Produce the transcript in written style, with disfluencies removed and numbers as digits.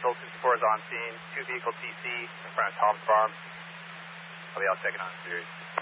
Central 224 is on scene. 2 vehicle TC in front of Tom's Farm. I'll be out checking on series.